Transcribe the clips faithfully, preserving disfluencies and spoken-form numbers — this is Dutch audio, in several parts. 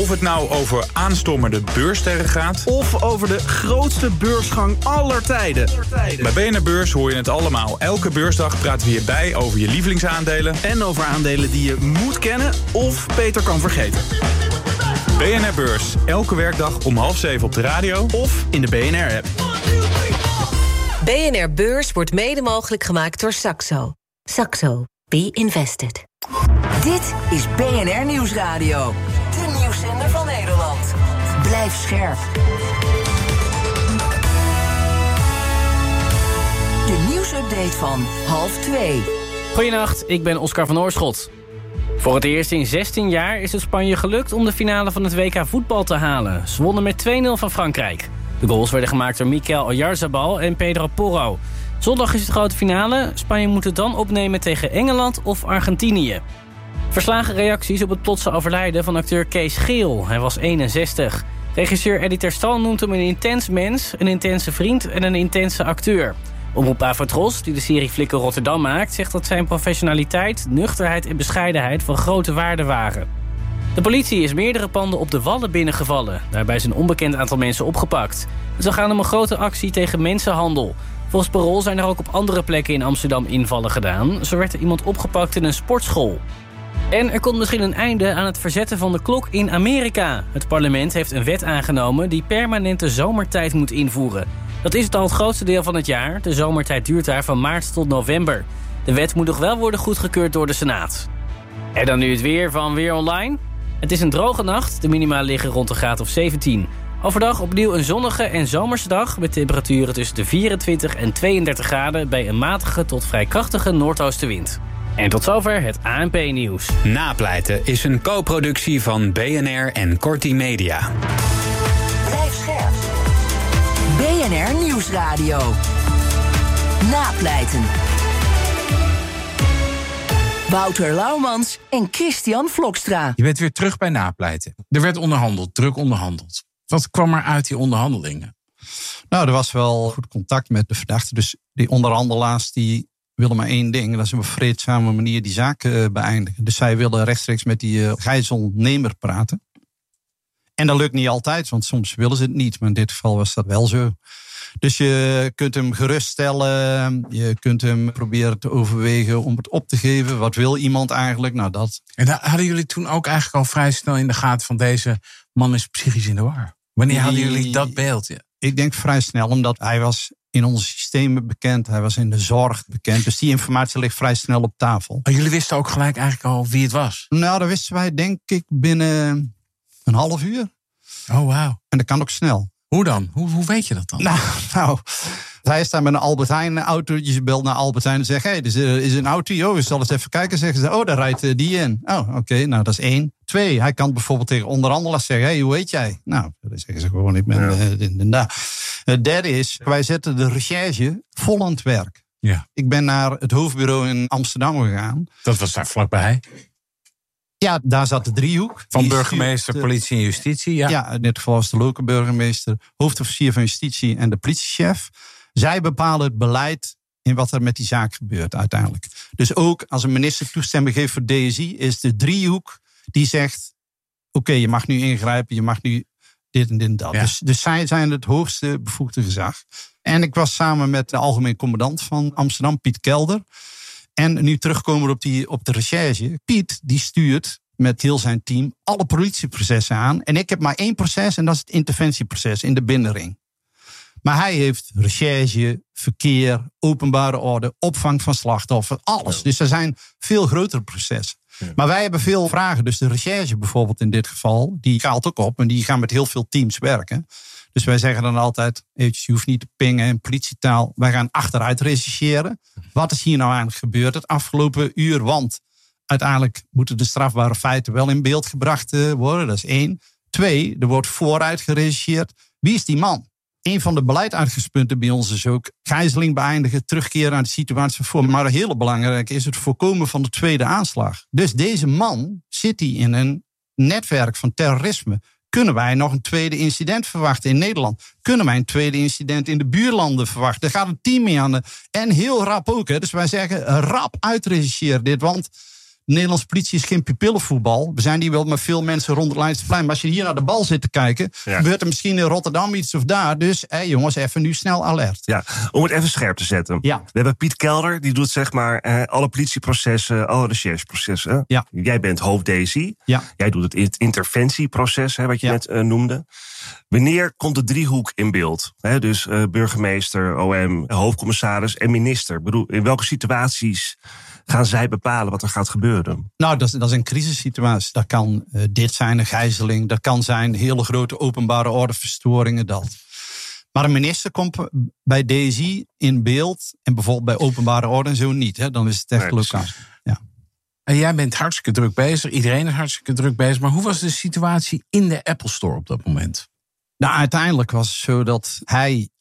Of het nou over aanstormende beurssterren gaat, of over de grootste beursgang aller tijden. Bij B N R Beurs hoor je het allemaal. Elke beursdag praten we hierbij over je lievelingsaandelen. En over aandelen die je moet kennen of beter kan vergeten. B N R Beurs, elke werkdag om half zeven op de radio of in de B N R-app. B N R Beurs wordt mede mogelijk gemaakt door Saxo. Saxo. Be invested. Dit is B N R Nieuwsradio. De nieuwszender van Nederland. Blijf scherp. De nieuwsupdate van half twee. Goedenacht, ik ben Oscar van Oorschot. Voor het eerst in zestien jaar is het Spanje gelukt om de finale van het W K voetbal te halen. Ze wonnen met twee nul van Frankrijk. De goals werden gemaakt door Mikel Oyarzabal en Pedro Porro. Zondag is de grote finale. Spanje moet het dan opnemen tegen Engeland of Argentinië. Verslagen reacties op het plotse overlijden van acteur Kees Geel. Hij was eenenzestig. Regisseur Eddie Terstal noemt hem een intens mens, een intense vriend en een intense acteur. Omroep Avatros, die de serie Flikker Rotterdam maakt, zegt dat zijn professionaliteit, nuchterheid en bescheidenheid van grote waarde waren. De politie is meerdere panden op de Wallen binnengevallen. Daarbij is een onbekend aantal mensen opgepakt. Het zal gaan om een grote actie tegen mensenhandel. Volgens Parool zijn er ook op andere plekken in Amsterdam invallen gedaan. Zo werd er iemand opgepakt in een sportschool. En er komt misschien een einde aan het verzetten van de klok in Amerika. Het parlement heeft een wet aangenomen die permanente zomertijd moet invoeren. Dat is het al het grootste deel van het jaar. De zomertijd duurt daar van maart tot november. De wet moet nog wel worden goedgekeurd door de Senaat. En dan nu het weer van Weer Online. Het is een droge nacht. De minima liggen rond de graad of zeventien. Overdag opnieuw een zonnige en zomerse dag met temperaturen tussen de vierentwintig en tweeëndertig graden bij een matige tot vrij krachtige noordoostenwind. En tot zover het A N P-nieuws. Napleiten is een co-productie van B N R en Corti Media. Blijf scherp. B N R Nieuwsradio. Napleiten. Wouter Laumans en Christian Vlokstra. Je bent weer terug bij Napleiten. Er werd onderhandeld, druk onderhandeld. Wat kwam er uit die onderhandelingen? Nou, er was wel goed contact met de verdachte. Dus die onderhandelaars die willen maar één ding. Dat is op een vreedzame manier die zaak uh, beëindigen. Dus zij willen rechtstreeks met die uh, gijzelnemer praten. En dat lukt niet altijd, want soms willen ze het niet. Maar in dit geval was dat wel zo. Dus je kunt hem geruststellen. Je kunt hem proberen te overwegen om het op te geven. Wat wil iemand eigenlijk? Nou, dat. En hadden jullie toen ook eigenlijk al vrij snel in de gaten van deze man is psychisch in de war? Wanneer hadden jullie dat beeld? Ja? Ik denk vrij snel, omdat hij was in onze systemen bekend. Hij was in de zorg bekend. Dus die informatie ligt vrij snel op tafel. Maar jullie wisten ook gelijk eigenlijk al wie het was? Nou, dat wisten wij denk ik binnen een half uur. Oh, wauw. En dat kan ook snel. Hoe dan? Hoe, hoe weet je dat dan? Nou, nou, hij staat met een Albert Heijn auto. Je belt naar Albert Heijn en zegt, hé, hey, er is een auto. Oh, je zal eens even kijken. Zeggen ze, oh, daar rijdt die in. Oh, oké, okay, nou, dat is één. Twee, hij kan bijvoorbeeld tegen onderhandelaars zeggen, hé, hey, hoe heet jij? Nou, dan zeggen ze gewoon, ik ben... Ja. Uh, Het derde is, wij zetten de recherche vol aan het werk. Ja. Ik ben naar het hoofdbureau in Amsterdam gegaan. Dat was daar vlakbij? Ja, daar zat de driehoek. Van burgemeester, de, politie en justitie, ja. Ja, in dit geval was de lokale burgemeester, hoofdofficier van justitie en de politiechef. Zij bepalen het beleid in wat er met die zaak gebeurt uiteindelijk. Dus ook als een minister toestemming geeft voor D S I, is de driehoek die zegt, oké, okay, je mag nu ingrijpen, je mag nu dit en dit en dat. Ja. Dus, dus zij zijn het hoogste bevoegde gezag. En ik was samen met de algemeen commandant van Amsterdam, Piet Kelder. En nu terugkomen op, die, op de recherche. Piet die stuurt met heel zijn team alle politieprocessen aan. En ik heb maar één proces en dat is het interventieproces in de binnenring. Maar hij heeft recherche, verkeer, openbare orde, opvang van slachtoffers, alles. Dus er zijn veel grotere processen. Ja. Maar wij hebben veel vragen. Dus de recherche bijvoorbeeld in dit geval, die gaat ook op. En die gaan met heel veel teams werken. Dus wij zeggen dan altijd, je hoeft niet te pingen in politietaal. Wij gaan achteruit rechercheren. Wat is hier nou eigenlijk gebeurd het afgelopen uur? Want uiteindelijk moeten de strafbare feiten wel in beeld gebracht worden. Dat is één. Twee, er wordt vooruit gerechercheerd. Wie is die man? Een van de beleidsuitgangspunten bij ons is ook gijzeling beëindigen, terugkeren naar de situatie voor. Maar een hele belangrijke is het voorkomen van de tweede aanslag. Dus deze man zit hij in een netwerk van terrorisme. Kunnen wij nog een tweede incident verwachten in Nederland? Kunnen wij een tweede incident in de buurlanden verwachten? Er gaat een team mee aan de. En heel rap ook. Hè. Dus wij zeggen rap uitrechercheren dit. Want De Nederlandse politie is geen pupillenvoetbal. We zijn hier wel met veel mensen rond het Leidseplein. Maar als je hier naar de bal zit te kijken... Ja. gebeurt er misschien in Rotterdam iets of daar. Dus hé, jongens, even nu snel alert. Ja, om het even scherp te zetten. Ja. We hebben Piet Kelder, die doet zeg maar eh, alle politieprocessen... alle rechercheprocessen. Ja. Jij bent hoofd D S I. Ja. Jij doet het interventieproces, hè, wat je ja. net uh, noemde. Wanneer komt de driehoek in beeld? He, dus uh, burgemeester, O M, hoofdcommissaris en minister. Ik bedoel, in welke situaties gaan zij bepalen wat er gaat gebeuren? Nou, dat is, dat is een crisissituatie. Dat kan uh, dit zijn, een gijzeling. Dat kan zijn hele grote openbare ordeverstoringen. Dat. Maar een minister komt bij D S I in beeld. En bijvoorbeeld bij openbare orde en zo niet. Hè? Dan is het echt nee, lokaal. Ja. En jij bent hartstikke druk bezig. Iedereen is hartstikke druk bezig. Maar hoe was de situatie in de Apple Store op dat moment? Nou, uiteindelijk was het zo dat hij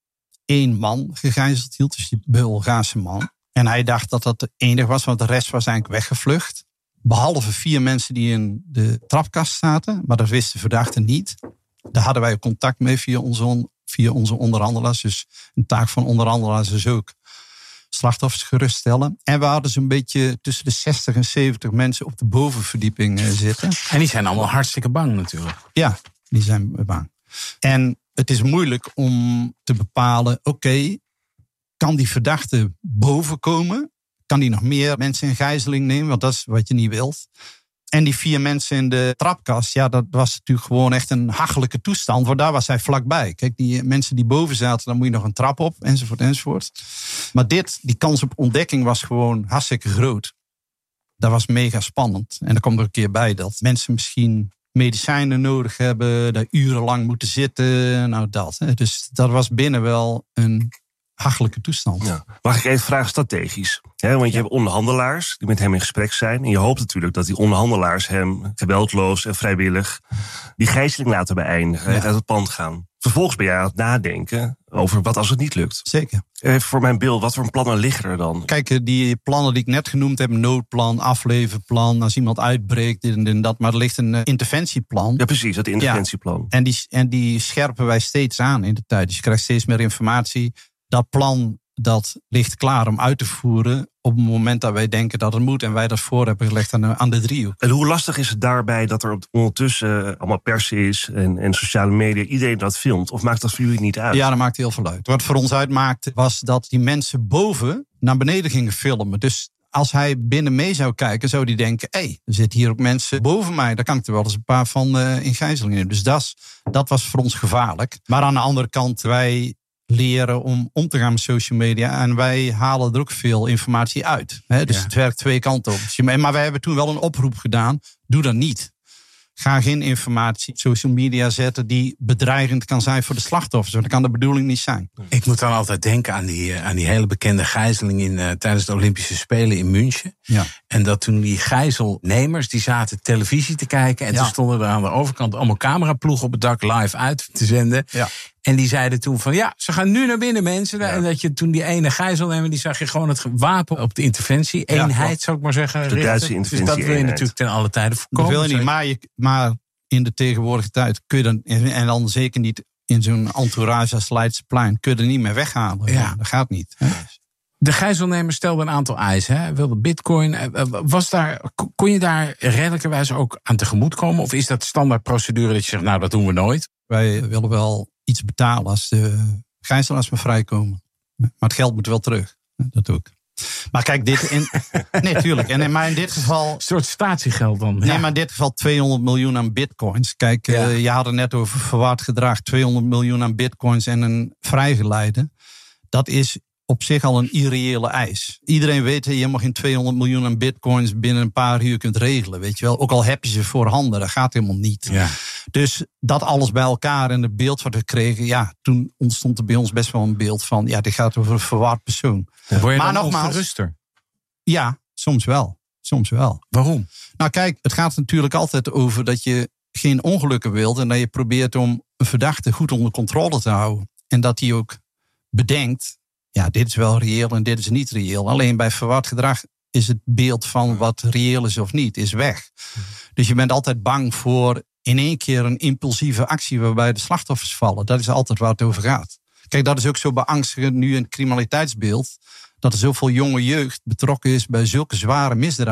één man gegijzeld hield. Dus die Bulgaarse man. En hij dacht dat dat de enige was, want de rest was eigenlijk weggevlucht. Behalve vier mensen die in de trapkast zaten. Maar dat wist de verdachte niet. Daar hadden wij contact mee via onze, via onze onderhandelaars. Dus een taak van onderhandelaars is ook slachtoffers geruststellen. En we hadden zo'n beetje tussen de zestig en zeventig mensen op de bovenverdieping zitten. En die zijn allemaal hartstikke bang natuurlijk. Ja, die zijn bang. En het is moeilijk om te bepalen, oké, okay, kan die verdachte boven komen? Kan die nog meer mensen in gijzeling nemen? Want dat is wat je niet wilt. En die vier mensen in de trapkast, ja, dat was natuurlijk gewoon echt een hachelijke toestand. Want daar was hij vlakbij. Kijk, die mensen die boven zaten, dan moet je nog een trap op, enzovoort, enzovoort. Maar dit, die kans op ontdekking was gewoon hartstikke groot. Dat was mega spannend. En er komt er een keer bij dat mensen misschien medicijnen nodig hebben, daar urenlang moeten zitten, nou dat. Dus dat was binnen wel een hachelijke toestand. Ja. Mag ik even vragen strategisch? He, want je ja. hebt onderhandelaars die met hem in gesprek zijn. En je hoopt natuurlijk dat die onderhandelaars hem geweldloos en vrijwillig die gijzeling laten beëindigen. Ja. Uit het pand gaan. Vervolgens ben jij aan het nadenken over wat als het niet lukt. Zeker. Even voor mijn beeld, wat voor plannen liggen er dan? Kijk, die plannen die ik net genoemd heb, noodplan, afleverplan, als iemand uitbreekt, dit en, dit en dat. Maar er ligt een uh, interventieplan. Ja, precies, dat interventieplan. Ja. En, die, en die scherpen wij steeds aan in de tijd. Dus je krijgt steeds meer informatie. Dat plan, dat ligt klaar om uit te voeren op het moment dat wij denken dat het moet. En wij dat voor hebben gelegd aan de, aan de driehoek. En hoe lastig is het daarbij dat er ondertussen allemaal pers is en, en sociale media, iedereen dat filmt? Of maakt dat voor jullie niet uit? Ja, dat maakt heel veel uit. Wat voor ons uitmaakte was dat die mensen boven naar beneden gingen filmen. Dus als hij binnen mee zou kijken, zou hij denken, hé, hey, er zitten hier ook mensen boven mij. Daar kan ik er wel eens een paar van uh, in gijzeling nemen. Dus dat, dat was voor ons gevaarlijk. Maar aan de andere kant, wij leren om om te gaan met social media. En wij halen er ook veel informatie uit. Hè? Dus ja. Het werkt twee kanten op. Maar wij hebben toen wel een oproep gedaan. Doe dat niet. Ga geen informatie op social media zetten die bedreigend kan zijn voor de slachtoffers. Want dat kan de bedoeling niet zijn. Ik moet dan altijd denken aan die, aan die hele bekende gijzeling in, uh, tijdens de Olympische Spelen in München. Ja. En dat toen die gijzelnemers, die zaten televisie te kijken. En ja. toen stonden er aan de overkant allemaal cameraploegen op het dak live uit te zenden. Ja. En die zeiden toen van, ja, ze gaan nu naar binnen, mensen. Ja. En dat je toen die ene gijzelnemer, die zag je gewoon het wapen op de interventie. Eenheid, ja, zou ik maar zeggen. De Duitse interventie. Dus dat wil je eenheid. natuurlijk ten alle tijde voorkomen. Dat wil je niet, maar, je, maar in de tegenwoordige tijd kun je dan, en dan zeker niet in zo'n entourage als Leidseplein, kun je er niet meer weghalen. Ja. Dat gaat niet. Hè? De gijzelnemer stelde een aantal eisen. Hij wilde bitcoin. Was daar, kon je daar redelijkerwijs ook aan tegemoet komen? Of is dat standaardprocedure dat je zegt, nou, dat doen we nooit? Wij willen wel iets betalen als de gijzelaars maar vrijkomen. Maar het geld moet wel terug. Dat doe ik. Maar kijk, dit in. Nee, tuurlijk. En, maar in dit geval. Een soort statiegeld dan. Nee, ja. maar in dit geval tweehonderd miljoen aan bitcoins. Kijk, ja. uh, je had het net over verwaard gedrag. tweehonderd miljoen aan bitcoins en een vrijgeleide. Dat is op zich al een irreële eis. Iedereen weet dat je mag geen tweehonderd miljoen aan bitcoins binnen een paar uur kunt regelen. Weet je wel? Ook al heb je ze voorhanden, dat gaat helemaal niet. Ja. Dus dat alles bij elkaar en het beeld wat we kregen, ja, toen ontstond er bij ons best wel een beeld van, ja, dit gaat over een verwaard persoon. Ja. Word je maar dan nogmaals, ongeruster? Ja, soms wel. Soms wel. Waarom? Nou kijk, het gaat natuurlijk altijd over dat je geen ongelukken wilt en dat je probeert om een verdachte goed onder controle te houden. En dat hij ook bedenkt, ja, dit is wel reëel en dit is niet reëel. Alleen bij verward gedrag is het beeld van wat reëel is of niet, is weg. Dus je bent altijd bang voor in één keer een impulsieve actie waarbij de slachtoffers vallen. Dat is altijd waar het over gaat. Kijk, dat is ook zo beangstigend nu in het criminaliteitsbeeld, dat er zoveel jonge jeugd betrokken is bij zulke zware misdrijven.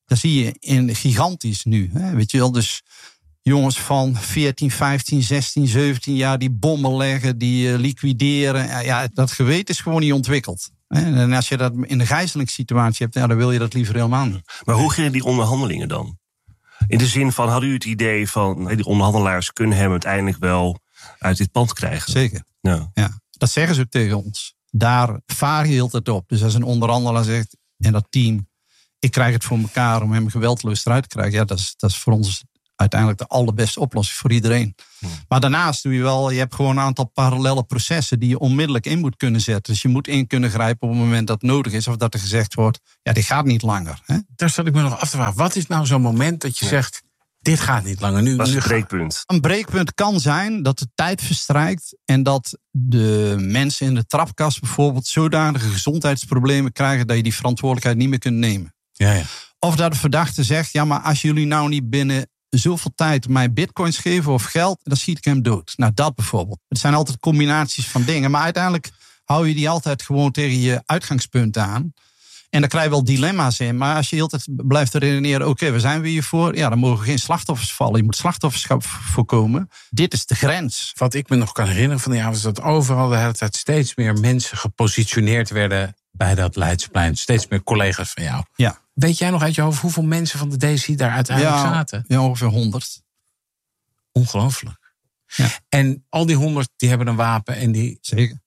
Dat zie je in gigantisch nu. Hè? Weet je wel, dus jongens van veertien, vijftien, zestien, zeventien jaar die bommen leggen, die uh, liquideren. Ja, dat geweten is gewoon niet ontwikkeld. Hè? En als je dat in een gijzelingssituatie hebt, ja, dan wil je dat liever helemaal niet. Maar hoe gingen die onderhandelingen dan? In de zin van, hadden u het idee van, die onderhandelaars kunnen hem uiteindelijk wel uit dit pand krijgen? Zeker. Ja. Ja, dat zeggen ze ook tegen ons. Daar vaar je heel het op. Dus als een onderhandelaar zegt, en dat team, ik krijg het voor elkaar om hem geweldloos eruit te krijgen. Ja, dat is, dat is voor ons uiteindelijk de allerbeste oplossing voor iedereen. Hmm. Maar daarnaast doe je wel, je hebt gewoon een aantal parallele processen die je onmiddellijk in moet kunnen zetten. Dus je moet in kunnen grijpen op het moment dat het nodig is. Of dat er gezegd wordt, ja, dit gaat niet langer. Hè? Daar zat ik me nog af te vragen. Wat is nou zo'n moment dat je ja. zegt, dit gaat niet langer? Nu, dat is nu een breekpunt. Een breekpunt kan zijn dat de tijd verstrijkt en dat de mensen in de trapkast bijvoorbeeld zodanige gezondheidsproblemen krijgen dat je die verantwoordelijkheid niet meer kunt nemen. Ja, ja. Of dat de verdachte zegt, ja, maar als jullie nou niet binnen zoveel tijd mij bitcoins geven of geld, dan schiet ik hem dood. Nou, dat bijvoorbeeld. Het zijn altijd combinaties van dingen, maar uiteindelijk hou je die altijd gewoon tegen je uitgangspunt aan. En dan krijg je wel dilemma's in. Maar als je heel tijd blijft redeneren, oké, okay, waar zijn we hiervoor? Ja, dan mogen geen slachtoffers vallen. Je moet slachtofferschap voorkomen. Dit is de grens. Wat ik me nog kan herinneren van die avond is dat overal de hele tijd steeds meer mensen gepositioneerd werden bij dat Leidsplein. Steeds meer collega's van jou. Ja. Weet jij nog uit je hoofd hoeveel mensen van de D C daar uiteindelijk ja, zaten? Ja, ongeveer honderd. Ongelooflijk. Ja. En al die honderd die hebben een wapen en die... Zeker.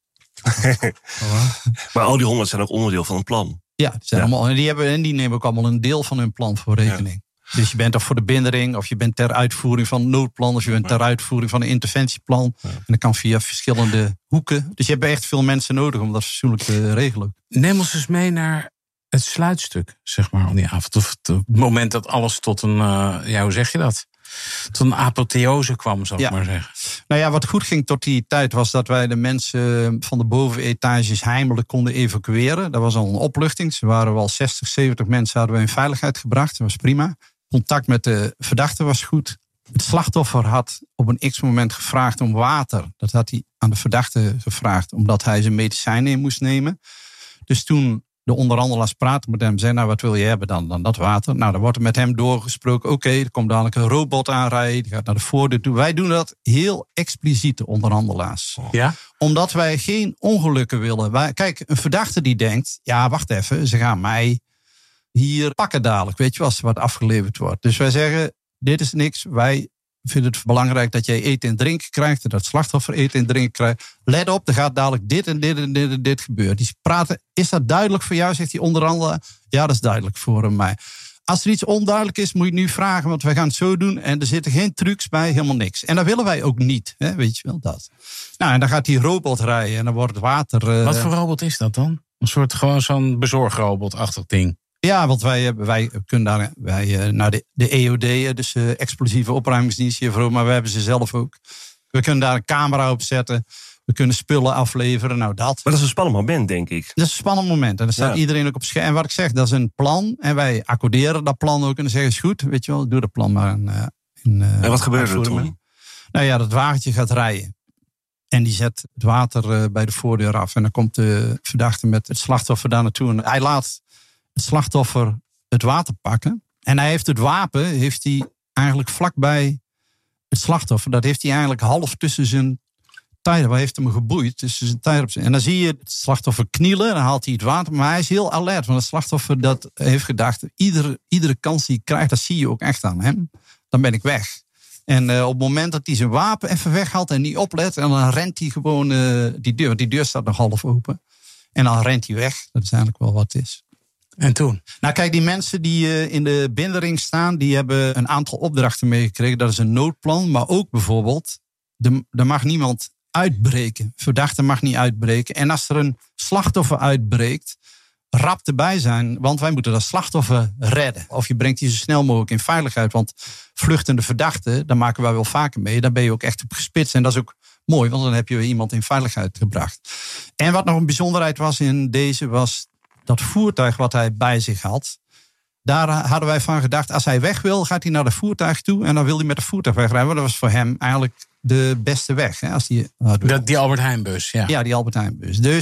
Maar al die honderd zijn ook onderdeel van een plan. Ja, die, zijn ja. allemaal, en die, hebben, en die nemen ook allemaal een deel van hun plan voor rekening. Ja. Dus je bent er voor de bindering, of je bent ter uitvoering van een noodplan, of je bent ter uitvoering van een interventieplan. Ja. En dat kan via verschillende hoeken. Dus je hebt echt veel mensen nodig om dat fatsoenlijk te regelen. Neem ons eens mee naar het sluitstuk, zeg maar, aan die avond. Of het moment dat alles tot een, uh, ja, hoe zeg je dat? Tot een apotheose kwam, zou ik ja. maar zeggen. Nou ja, wat goed ging tot die tijd was dat wij de mensen van de bovenetages heimelijk konden evacueren. Dat was al een opluchting. Ze waren wel zestig, zeventig mensen hadden we in veiligheid gebracht. Dat was prima. Contact met de verdachte was goed. Het slachtoffer had op een x-moment gevraagd om water. Dat had hij aan de verdachte gevraagd, omdat hij zijn medicijnen in moest nemen. Dus toen de onderhandelaars praten met hem, zeggen, nou, wat wil je hebben dan? Dan dat water. Nou, dan wordt er met hem doorgesproken. Oké, okay, er komt dadelijk een robot aanrijden. Die gaat naar de voordeur toe. Wij doen dat heel expliciet, de onderhandelaars. Ja? Omdat wij geen ongelukken willen. Wij, kijk, een verdachte die denkt, ja, wacht even, ze gaan mij hier pakken dadelijk. Weet je, als er wat afgeleverd wordt. Dus wij zeggen, dit is niks. Wij vinden het belangrijk dat jij eten en drinken krijgt. En dat slachtoffer eten en drinken krijgt. Let op, er gaat dadelijk dit en dit en dit en dit gebeuren. Die praten, is dat duidelijk voor jou? Zegt die onderhandelaar. Ja, dat is duidelijk voor mij. Als er iets onduidelijk is, moet je het nu vragen. Want wij gaan het zo doen. En er zitten geen trucs bij, helemaal niks. En dat willen wij ook niet. Hè? Weet je wel, dat. Nou, en dan gaat die robot rijden. En dan wordt het water... Uh... Wat voor robot is dat dan? Een soort gewoon zo'n bezorgrobot-achtig ding. Ja, want wij, wij kunnen daar wij, nou de, de E O D, dus uh, explosieve opruimingsdienst hiervoor, maar we hebben ze zelf ook. We kunnen daar een camera op zetten. We kunnen spullen afleveren. Nou, dat. Maar dat is een spannend moment, denk ik. Dat is een spannend moment. En dan staat ja. iedereen ook op scherm. En wat ik zeg, dat is een plan. En wij accorderen dat plan ook. En dan zeggen ze, goed, weet je wel, doe dat plan maar. In, in, uh, en wat gebeurde er toen? Nou ja, dat wagentje gaat rijden. En die zet het water uh, bij de voordeur af. En dan komt de verdachte met het slachtoffer daar naartoe. En hij laat het slachtoffer het water pakken. En hij heeft het wapen, heeft hij eigenlijk vlakbij het slachtoffer. Dat heeft hij eigenlijk half tussen zijn tijden. Waar heeft hem geboeid? Tussen zijn tijden op zijn. En dan zie je het slachtoffer knielen. Dan haalt hij het water. Maar hij is heel alert. Want het slachtoffer dat heeft gedacht. Iedere, iedere kans die hij krijgt, dat zie je ook echt aan hem. Dan ben ik weg. En uh, op het moment dat hij zijn wapen even weghaalt en niet oplet. En dan rent hij gewoon uh, die deur. Want die deur staat nog half open. En dan rent hij weg. Dat is eigenlijk wel wat het is. En toen? Nou kijk, die mensen die uh, in de bindering staan, die hebben een aantal opdrachten meegekregen. Dat is een noodplan, maar ook bijvoorbeeld, de, er mag niemand uitbreken. Verdachte mag niet uitbreken. En als er een slachtoffer uitbreekt, rap erbij zijn. Want wij moeten dat slachtoffer redden. Of je brengt die zo snel mogelijk in veiligheid. Want vluchtende verdachten, daar maken wij wel vaker mee. Daar ben je ook echt op gespitst. En dat is ook mooi, want dan heb je iemand in veiligheid gebracht. En wat nog een bijzonderheid was in deze, was dat voertuig wat hij bij zich had. Daar hadden wij van gedacht, als hij weg wil, gaat hij naar het voertuig toe. En dan wil hij met het voertuig wegrijden. Dat was voor hem eigenlijk de beste weg. Hè, als die, dat, die Albert Heijnbus, ja. Ja, die Albert Heijnbus. Dus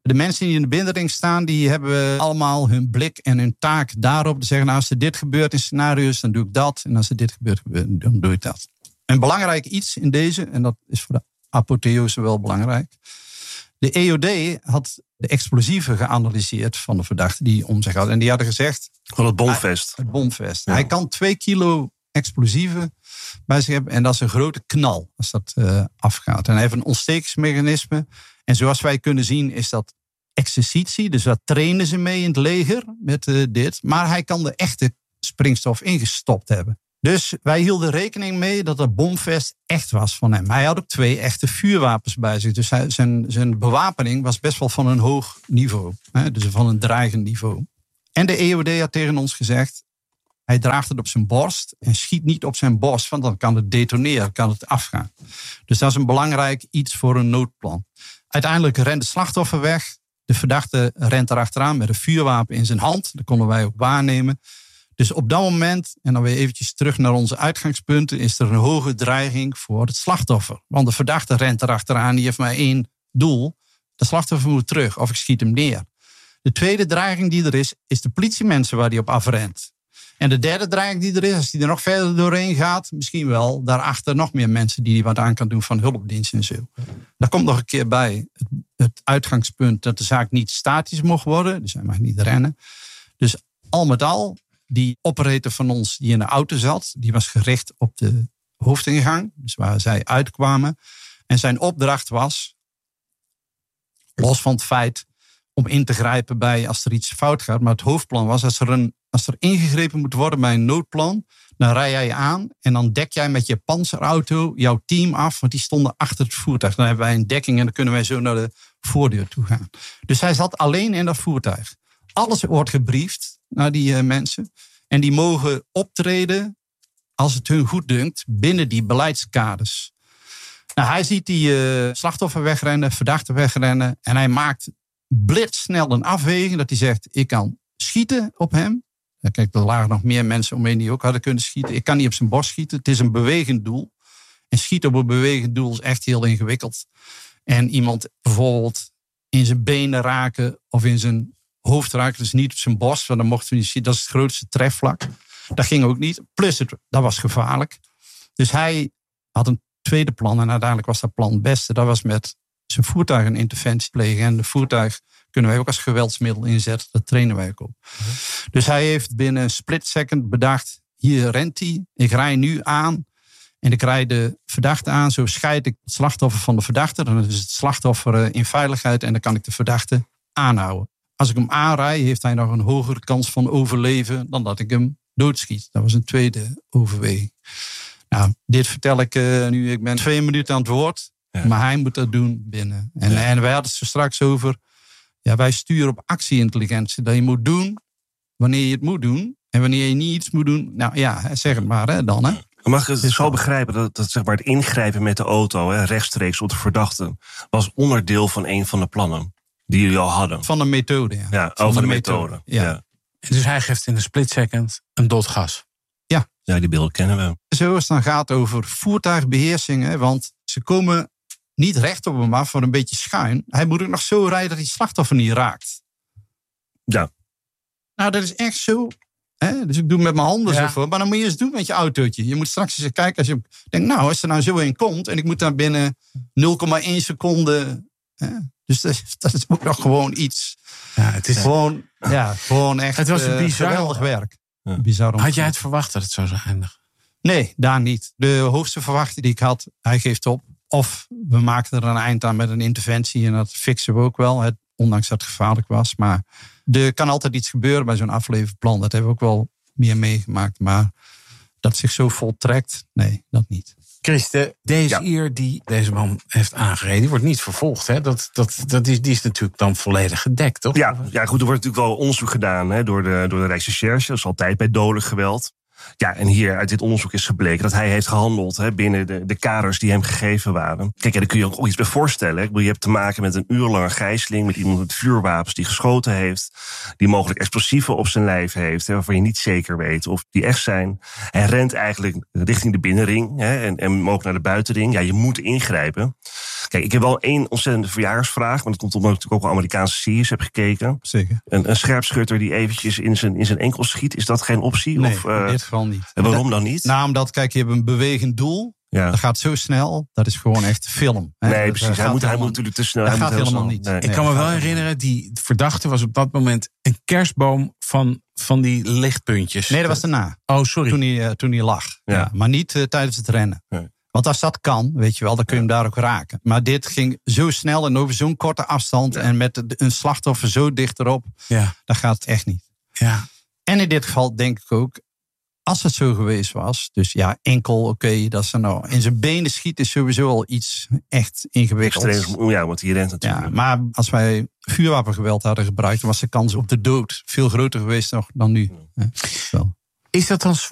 De mensen die in de binnenring staan, die hebben allemaal hun blik en hun taak daarop. Te zeggen, nou, als er dit gebeurt in scenario's, dan doe ik dat. En als er dit gebeurt, dan doe ik dat. Een belangrijk iets in deze, en dat is voor de apotheose wel belangrijk. De E O D had de explosieven geanalyseerd van de verdachte die om zich had. En die hadden gezegd... Van het bomvest. Het bomvest. Ja. Hij kan twee kilo explosieven bij zich hebben. En dat is een grote knal als dat uh, afgaat. En hij heeft een ontstekingsmechanisme. En zoals wij kunnen zien is dat exercitie. Dus daar trainen ze mee in het leger met uh, dit. Maar hij kan de echte springstof ingestopt hebben. Dus wij hielden rekening mee dat dat bomvest echt was van hem. Hij had ook twee echte vuurwapens bij zich. Dus hij, zijn, zijn bewapening was best wel van een hoog niveau. Hè? Dus van een dreigend niveau. En de E O D had tegen ons gezegd... hij draagt het op zijn borst en schiet niet op zijn borst... want dan kan het detoneren, kan het afgaan. Dus dat is een belangrijk iets voor een noodplan. Uiteindelijk rent het slachtoffer weg. De verdachte rent erachteraan met een vuurwapen in zijn hand. Dat konden wij ook waarnemen. Dus op dat moment, en dan weer eventjes terug naar onze uitgangspunten... is er een hoge dreiging voor het slachtoffer. Want de verdachte rent erachteraan, die heeft maar één doel. De slachtoffer moet terug of ik schiet hem neer. De tweede dreiging die er is, is de politiemensen waar die op afrent. En de derde dreiging die er is, als die er nog verder doorheen gaat... misschien wel daarachter nog meer mensen die wat aan kan doen van hulpdiensten en zo. Daar komt nog een keer bij het, het uitgangspunt dat de zaak niet statisch mocht worden. Dus hij mag niet rennen. Dus al met al, die operator van ons die in de auto zat... die was gericht op de hoofdingang, dus waar zij uitkwamen. En zijn opdracht was, los van het feit... om in te grijpen bij als er iets fout gaat. Maar het hoofdplan was, als er, een, als er ingegrepen moet worden bij een noodplan... dan rij jij aan en dan dek jij met je panzerauto jouw team af... want die stonden achter het voertuig. Dan hebben wij een dekking en dan kunnen wij zo naar de voordeur toe gaan. Dus hij zat alleen in dat voertuig. Alles wordt gebriefd naar die uh, mensen. En die mogen optreden als het hun goed dunkt binnen die beleidskaders. Nou, hij ziet die uh, slachtoffer wegrennen, verdachte wegrennen... en hij maakt... blitssnel een afweging dat hij zegt... ik kan schieten op hem. Ja, kijk, er lagen nog meer mensen omheen die ook hadden kunnen schieten. Ik kan niet op zijn borst schieten. Het is een bewegend doel. En schieten op een bewegend doel is echt heel ingewikkeld. En iemand bijvoorbeeld in zijn benen raken... of in zijn hoofd raken, dus niet op zijn borst... want dan mochten we niet schieten. Dat is het grootste trefvlak. Dat ging ook niet. Plus, het, dat was gevaarlijk. Dus hij had een tweede plan... en uiteindelijk was dat plan het beste. Dat was met... zijn voertuig een interventie plegen. En de voertuig kunnen wij ook als geweldsmiddel inzetten. Dat trainen wij ook op. Ja. Dus hij heeft binnen een split second bedacht... hier rent hij, ik rij nu aan... en ik rijd de verdachte aan. Zo scheid ik het slachtoffer van de verdachte. Dan is het slachtoffer in veiligheid... en dan kan ik de verdachte aanhouden. Als ik hem aanrij, heeft hij nog een hogere kans van overleven... dan dat ik hem doodschiet. Dat was een tweede overweging. Nou, dit vertel ik uh, nu. Ik ben twee minuten aan het woord... Ja. Maar hij moet dat doen binnen. En, ja. en wij hadden het er straks over... Ja, wij sturen op actieintelligentie. Dat je moet doen wanneer je het moet doen. En wanneer je niet iets moet doen... Nou ja, zeg het maar hè, dan. Hè. Mag ik het zo begrijpen dat, dat zeg maar, het ingrijpen met de auto... Hè, rechtstreeks op de verdachte... was onderdeel van een van de plannen die jullie al hadden? Van de methode, ja. Ja, van over de, de methode. methode. Ja. Ja. Dus hij geeft in een split second een doodgas. Ja. Ja, die beelden kennen we. Zoals het dan gaat over voertuigbeheersing... Hè, want ze komen... niet recht op hem af, maar een beetje schuin. Hij moet ook nog zo rijden dat hij slachtoffer niet raakt. Ja. Nou, dat is echt zo. Hè? Dus ik doe het met mijn handen ja. zo voor. Maar dan moet je eens doen met je autootje. Je moet straks eens kijken als je denkt... nou, als er nou zo in komt... en ik moet daar binnen nul komma één seconde... Hè? Dus dat is, dat is ook nog gewoon iets... Ja, het is gewoon, ja, gewoon echt het was een bizar, uh, geweldig werk. Ja. Bizar had jij het verwacht dat het zo zou eindigen? Nee, daar niet. De hoogste verwachting die ik had, hij geeft op. Of we maakten er een eind aan met een interventie. En dat fixen we ook wel. Het, ondanks dat het gevaarlijk was. Maar er kan altijd iets gebeuren bij zo'n afleverplan. Dat hebben we ook wel meer meegemaakt. Maar dat zich zo voltrekt, nee, dat niet. Christen, deze Ja. eer die deze man heeft aangereden... die wordt niet vervolgd. Hè? Dat, dat, dat is, die is natuurlijk dan volledig gedekt, toch? Ja, ja, goed, er wordt natuurlijk wel onderzoek gedaan hè, door, de, door de Rijksrecherche. Dat is altijd bij dodelijk geweld. Ja, en hier uit dit onderzoek is gebleken dat hij heeft gehandeld hè, binnen de, de kaders die hem gegeven waren. Kijk, ja, daar kun je ook iets bij voorstellen. Hè. Ik bedoel, je hebt te maken met een urenlange gijzeling, met iemand met vuurwapens die geschoten heeft, die mogelijk explosieven op zijn lijf heeft, hè, waarvan je niet zeker weet of die echt zijn. Hij rent eigenlijk richting de binnenring hè, en, en ook naar de buitenring. Ja, je moet ingrijpen. Kijk, ik heb wel één ontzettende verjaarsvraag. Maar dat komt omdat ik natuurlijk ook wel Amerikaanse series heb gekeken. Zeker. Een, een scherpschutter die eventjes in zijn, in zijn enkel schiet. Is dat geen optie? Nee, of, uh, in dit geval niet. En waarom dan niet? Nou, omdat, kijk, je hebt een bewegend doel. Ja. Dat gaat zo snel. Dat is gewoon echt film. Hè? Nee, Dat precies. Hij moet, hij moet natuurlijk te snel. Dat hij gaat moet heel helemaal snel. niet. Nee. Ik kan me wel herinneren, die verdachte was op dat moment een kerstboom van, van die lichtpuntjes. Nee, dat was daarna. Oh, sorry. Toen hij, uh, toen hij lag. Ja. Ja, maar niet uh, tijdens het rennen. Nee. Want als dat kan, weet je wel, dan kun je hem daar ook raken. Maar dit ging zo snel en over zo'n korte afstand. Ja. En met een slachtoffer zo dichterop. Ja. Dat gaat het echt niet. Ja. En in dit geval denk ik ook, als het zo geweest was. Dus ja, enkel, oké, okay, dat ze nou in zijn benen schieten is sowieso al iets echt ingewikkelds. Extreem, ja, want hij rent natuurlijk. Ja, maar als wij vuurwapengeweld hadden gebruikt, was de kans op de dood veel groter geweest nog dan nu. Ja. Wel. Is dat dan